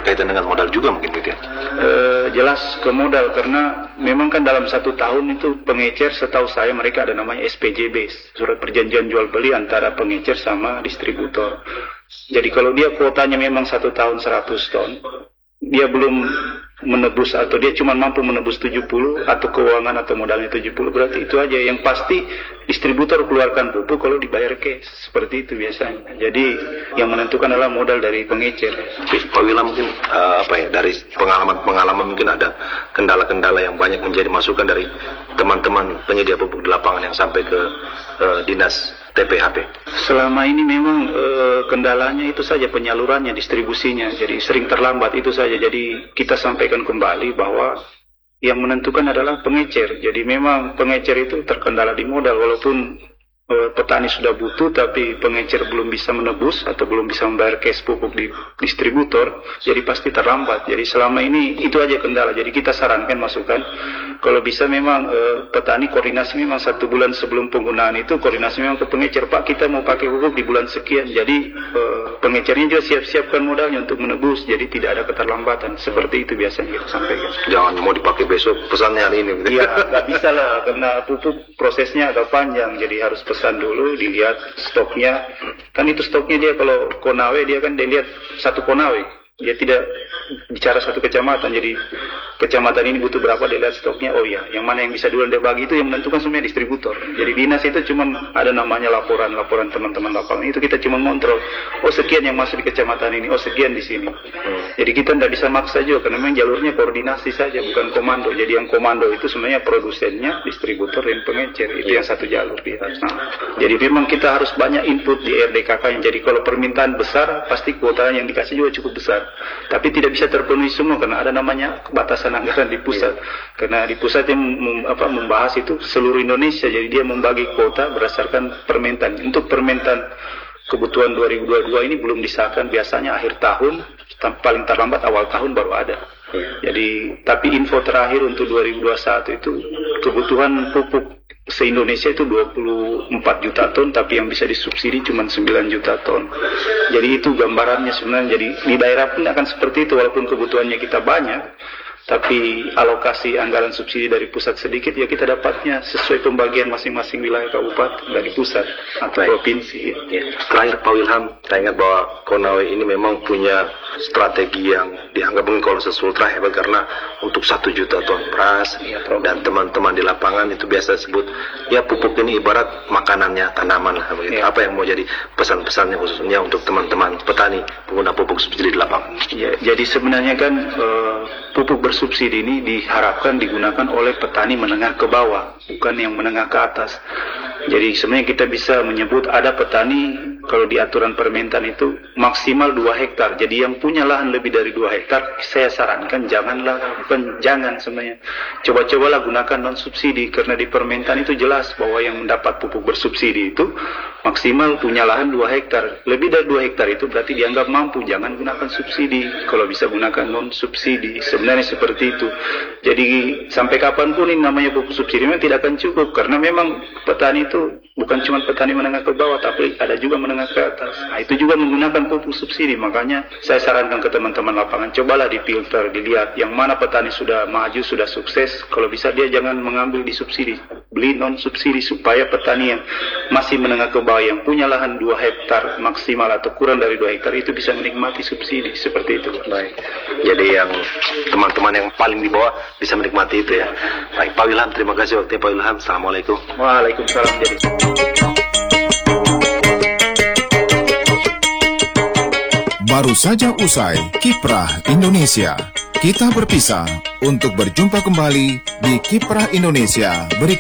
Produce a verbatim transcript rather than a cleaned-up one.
berkaitan dengan modal juga mungkin gitu ya? E, jelas ke modal, karena memang kan dalam satu tahun itu pengecer, setahu saya mereka ada namanya S P J B, surat perjanjian jual beli antara pengecer sama distributor. Jadi kalau dia kuotanya memang satu tahun seratus ton, dia belum menebus atau dia cuma mampu menebus tujuh puluh atau keuangan atau modalnya tujuh puluh, berarti itu aja. Yang pasti distributor keluarkan pupuk kalau dibayar cash, seperti itu biasanya. Jadi yang menentukan adalah modal dari pengecer. Pak Wila, mungkin uh, apa ya, dari pengalaman-pengalaman mungkin ada kendala-kendala yang banyak menjadi masukan dari teman-teman penyedia pupuk di lapangan yang sampai ke uh, dinas T P H P. Selama ini memang e, kendalanya itu saja, penyalurannya, distribusinya, jadi sering terlambat itu saja. Jadi kita sampaikan kembali bahwa yang menentukan adalah pengecer. Jadi memang pengecer itu terkendala di modal, walaupun e, petani sudah butuh tapi pengecer belum bisa menebus atau belum bisa membayar cash pupuk di distributor, jadi pasti terlambat. Jadi selama ini itu aja kendala. Jadi kita sarankan, masukan, kalau bisa memang e, petani koordinasi memang satu bulan sebelum penggunaan itu koordinasi memang ke pengecer, Pak kita mau pakai pupuk di bulan sekian. Jadi e, pengecernya juga siap-siapkan modalnya untuk menebus, jadi tidak ada keterlambatan. Seperti itu biasanya kita sampaikan. Jangan mau dipakai besok, pesannya hari ini. Iya, nggak bisa lah, karena pupuk prosesnya agak panjang, jadi harus pesan dulu, dilihat stoknya. Kan itu stoknya dia kalau Konawe, dia kan dilihat satu Konawe. Dia tidak bicara satu kecamatan, jadi kecamatan ini butuh berapa, dia lihat stoknya, oh iya, yang mana yang bisa duluan dia bagi, itu yang menentukan semuanya distributor. Jadi dinas itu cuma ada namanya laporan, laporan teman-teman lapangan, itu kita cuma kontrol, oh sekian yang masuk di kecamatan ini, oh sekian di sini. Jadi kita tidak bisa maksa juga, karena memang jalurnya koordinasi saja, bukan komando. Jadi yang komando itu sebenarnya produsennya, distributor, dan pengecer, itu yang satu jalur dia. Nah, jadi memang kita harus banyak input di R D K K-nya. Jadi kalau permintaan besar, pasti kuota yang dikasih juga cukup besar. Tapi tidak bisa terpenuhi semua karena ada namanya batasan anggaran di pusat. Karena di pusat yang mem, apa, membahas itu seluruh Indonesia, jadi dia membagi kuota berdasarkan permintaan. Untuk permintaan kebutuhan dua ribu dua puluh dua ini belum disahkan, biasanya akhir tahun, paling terlambat awal tahun baru ada. Jadi tapi info terakhir untuk dua ribu dua puluh satu itu kebutuhan pupuk se-Indonesia itu dua puluh empat juta ton, tapi yang bisa disubsidi cuma sembilan juta ton. Jadi itu gambarannya sebenarnya. Jadi di daerah pun akan seperti itu, walaupun kebutuhannya kita banyak, tapi alokasi anggaran subsidi dari pusat sedikit, ya kita dapatnya sesuai pembagian masing-masing wilayah kabupaten dari pusat atau Baik. provinsi. Ya. Terakhir Pak Wilham, saya ingat bahwa Konawe ini memang punya strategi yang dianggap mungkin kalau sesultra hebat, karena untuk satu juta ton beras ya, dan teman-teman di lapangan itu biasa sebut ya pupuk ini ibarat makanannya tanaman lah. Ya. Apa yang mau jadi pesan-pesannya khususnya untuk teman-teman petani pengguna pupuk subsidi di lapangan? Ya, jadi sebenarnya kan uh, pupuk bersubsidi ini diharapkan digunakan oleh petani menengah ke bawah, bukan yang menengah ke atas. Jadi sebenarnya kita bisa menyebut ada petani kalau di aturan permintaan itu maksimal dua hektar. Jadi yang punya lahan lebih dari dua hektar, saya sarankan janganlah, bukan jangan sebenarnya. Coba-cobalah gunakan non subsidi, karena di permintaan itu jelas bahwa yang mendapat pupuk bersubsidi itu maksimal punya lahan dua hektar. Lebih dari dua hektar itu berarti dianggap mampu, jangan gunakan subsidi. Kalau bisa gunakan non subsidi. Sebenarnya seperti itu. Jadi sampai kapanpun ini namanya pupuk subsidi memang tidak akan cukup, karena memang petani itu bukan cuma petani menengah ke bawah, tapi ada juga menengah ke atas. Nah, itu juga menggunakan pupuk subsidi. Makanya saya sarankan ke teman-teman lapangan, cobalah difilter, dilihat yang mana petani sudah maju, sudah sukses. Kalau bisa dia jangan mengambil di subsidi, beli non subsidi, supaya petani yang masih menengah ke bawah yang punya lahan dua hektar maksimal atau kurang dari dua hektar itu bisa menikmati subsidi. Seperti itu. Baik. Jadi yang teman-teman yang paling di bawah bisa menikmati itu ya. Baik, Pak Wilham, terima kasih waktunya Pak Wilham. Assalamualaikum. Waalaikumsalam. Jadi baru saja usai Kiprah Indonesia. Kita berpisah untuk berjumpa kembali di Kiprah Indonesia berikutnya.